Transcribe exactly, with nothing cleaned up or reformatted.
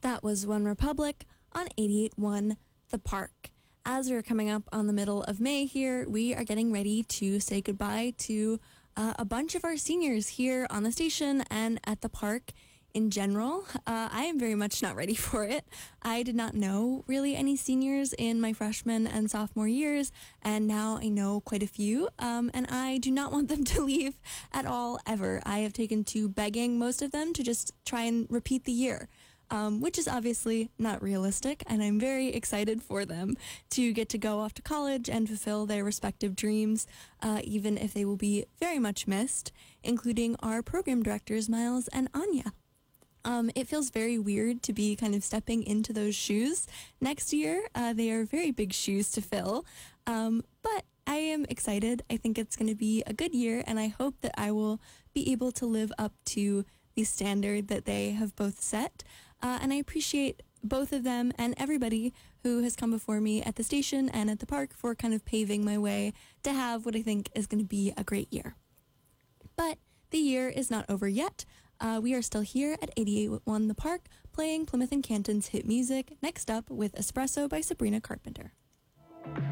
That was One Republic on eighty-eight point one The Park. As we're coming up on the middle of May here, we are getting ready to say goodbye to uh, a bunch of our seniors here on the station and at the park in general. Uh, I am very much not ready for it. I did not know really any seniors in my freshman and sophomore years, and now I know quite a few, um, and I do not want them to leave at all, ever. I have taken to begging most of them to just try and repeat the year. Um, which is obviously not realistic, and I'm very excited for them to get to go off to college and fulfill their respective dreams, uh, even if they will be very much missed, including our program directors, Miles and Anya. Um, it feels very weird to be kind of stepping into those shoes next year. Uh, they are very big shoes to fill, um, but I am excited. I think it's going to be a good year, and I hope that I will be able to live up to the standard that they have both set. Uh, and I appreciate both of them and everybody who has come before me at the station and at the park for kind of paving my way to have what I think is going to be a great year. But the year is not over yet. Uh, we are still here at eighty-eight point one The Park, playing Plymouth and Canton's hit music, next up with Espresso by Sabrina Carpenter.